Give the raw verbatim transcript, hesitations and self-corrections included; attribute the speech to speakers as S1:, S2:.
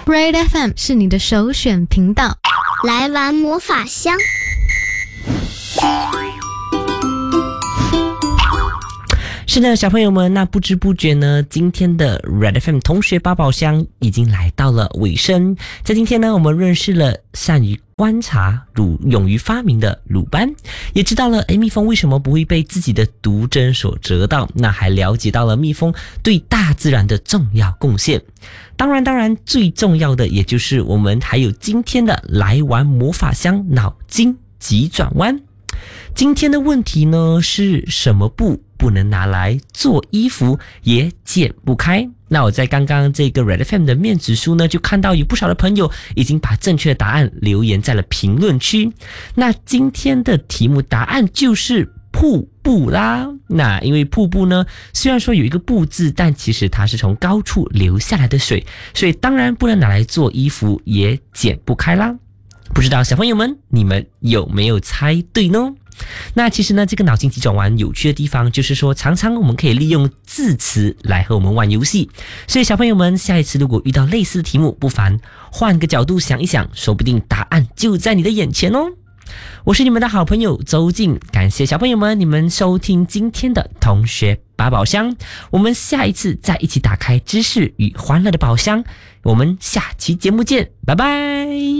S1: Red F M 是你的首选频道，
S2: 来玩魔法箱。
S3: 是的，小朋友们，那不知不觉呢，今天的 Red F M 同学八宝箱已经来到了尾声。在今天呢，我们认识了善于观察、鲁勇于发明的鲁班，也知道了诶蜜蜂为什么不会被自己的毒针所蛰到，那还了解到了蜜蜂对大自然的重要贡献。当然当然最重要的也就是我们还有今天的来玩魔法箱脑筋急转弯。今天的问题呢是什么布不能拿来做衣服也剪不开？那我在刚刚这个 Red F M 的面子书呢，就看到有不少的朋友已经把正确的答案留言在了评论区。那今天的题目答案就是瀑布啦。那因为瀑布呢，虽然说有一个布字，但其实它是从高处流下来的水，所以当然不能拿来做衣服，也剪不开啦。不知道小朋友们你们有没有猜对呢？那其实呢，这个脑筋急转弯有趣的地方就是说，常常我们可以利用字词来和我们玩游戏。所以小朋友们，下一次如果遇到类似的题目，不妨换个角度想一想，说不定答案就在你的眼前哦。我是你们的好朋友周静，感谢小朋友们你们收听今天的同学八宝箱，我们下一次再一起打开知识与欢乐的宝箱，我们下期节目见，拜拜。